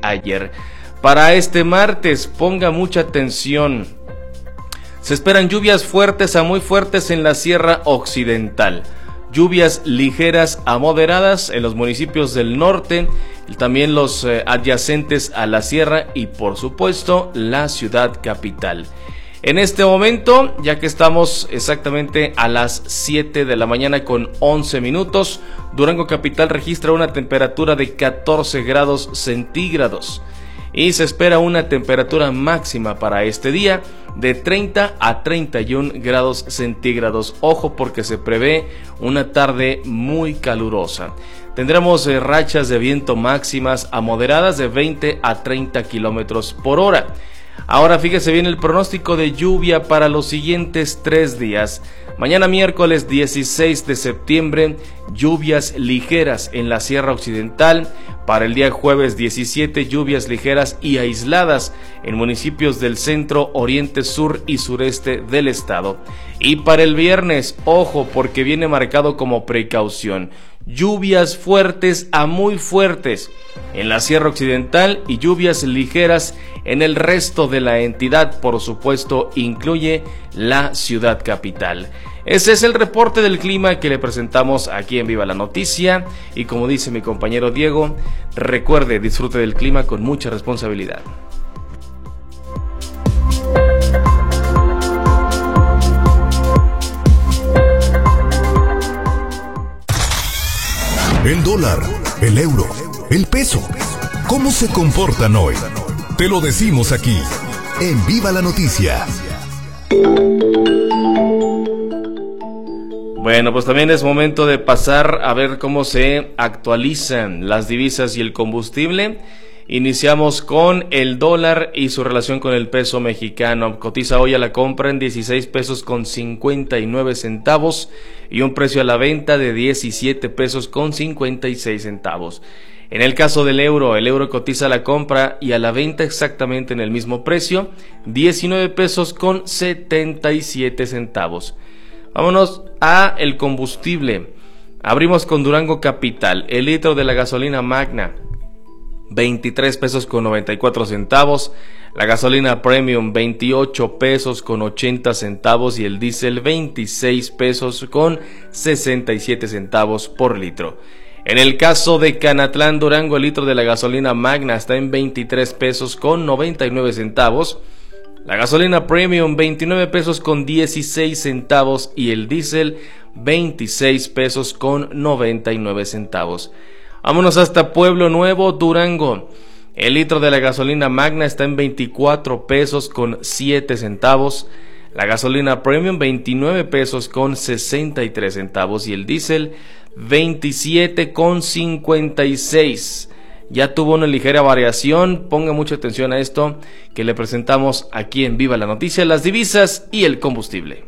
ayer. Para este martes, ponga mucha atención. Se esperan lluvias fuertes a muy fuertes en la Sierra Occidental. Lluvias ligeras a moderadas en los municipios del norte, también los adyacentes a la sierra y por supuesto la ciudad capital. En este momento, ya que estamos exactamente a las 7 de la mañana con 11 minutos, Durango capital registra una temperatura de 14 grados centígrados. Y se espera una temperatura máxima para este día de 30 a 31 grados centígrados. Ojo porque se prevé una tarde muy calurosa. Tendremos rachas de viento máximas a moderadas de 20 a 30 kilómetros por hora. Ahora fíjese bien el pronóstico de lluvia para los siguientes 3 días. Mañana miércoles 16 de septiembre, lluvias ligeras en la Sierra Occidental. Para el día jueves 17, lluvias ligeras y aisladas en municipios del centro, oriente, sur y sureste del estado. Y para el viernes, ojo porque viene marcado como precaución. Lluvias fuertes a muy fuertes en la Sierra Occidental y lluvias ligeras en el resto de la entidad, por supuesto, incluye la ciudad capital. Ese es el reporte del clima que le presentamos aquí en Viva la Noticia y como dice mi compañero Diego, recuerde, disfrute del clima con mucha responsabilidad. El dólar, el euro, el peso, ¿cómo se comportan hoy? Te lo decimos aquí, en Viva la Noticia. Bueno, pues también es momento de pasar a ver cómo se actualizan las divisas y el combustible. Iniciamos con el dólar y su relación con el peso mexicano. Cotiza hoy a la compra en 16 pesos con 59 centavos y un precio a la venta de 17 pesos con 56 centavos. En el caso del euro, el euro cotiza a la compra y a la venta exactamente en el mismo precio, 19 pesos con 77 centavos. Vámonos a el combustible. Abrimos con Durango capital. El litro de la gasolina Magna, 23 pesos con 94 centavos. La gasolina Premium, 28 pesos con 80 centavos. Y el diésel, 26 pesos con 67 centavos por litro. En el caso de Canatlán, Durango, el litro de la gasolina Magna está en 23 pesos con 99 centavos. La gasolina Premium, 29 pesos con 16 centavos y el diésel, 26 pesos con 99 centavos. Vámonos hasta Pueblo Nuevo, Durango. El litro de la gasolina Magna está en 24 pesos con 7 centavos. La gasolina Premium, 29 pesos con 63 centavos y el diésel, 27 con 56. Ya tuvo una ligera variación, ponga mucha atención a esto que le presentamos aquí en Viva la Noticia, las divisas y el combustible.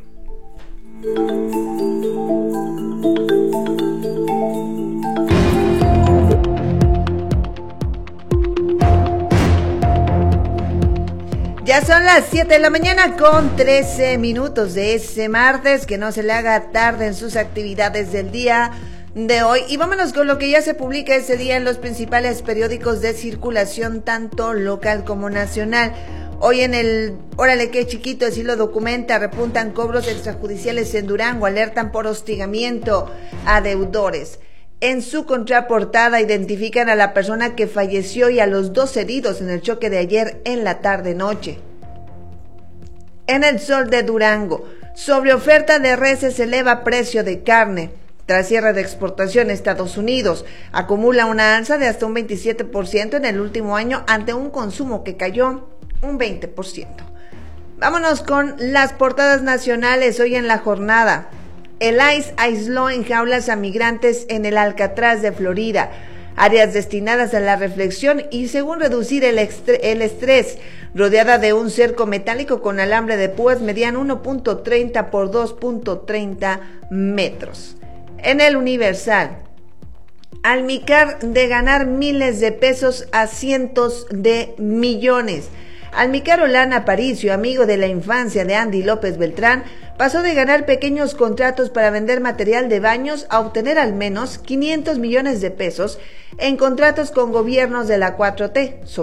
Ya son las 7 de la mañana con 13 minutos de ese martes, que no se le haga tarde en sus actividades del día de hoy. Y vámonos con lo que ya se publica ese día en los principales periódicos de circulación, tanto local como nacional. Hoy en el Órale qué chiquito, así lo documenta, repuntan cobros extrajudiciales en Durango, alertan por hostigamiento a deudores. En su contraportada identifican a la persona que falleció y a los 2 heridos en el choque de ayer en la tarde-noche. En el Sol de Durango, sobre oferta de reses eleva precio de carne. Tras cierre de exportación, Estados Unidos acumula una alza de hasta un 27% en el último año ante un consumo que cayó un 20%. Vámonos con las portadas nacionales hoy en la jornada. El ICE aisló en jaulas a migrantes en el Alcatraz de Florida. Áreas destinadas a la reflexión y según reducir el estrés. Rodeada de un cerco metálico con alambre de púas, medían 1.30 por 2.30 metros. En el Universal, Almicar de ganar miles de pesos a cientos de millones. Almicar Olán Aparicio, amigo de la infancia de Andy López Beltrán, pasó de ganar pequeños contratos para vender material de baños a obtener al menos 500 millones de pesos en contratos con gobiernos de la 4T.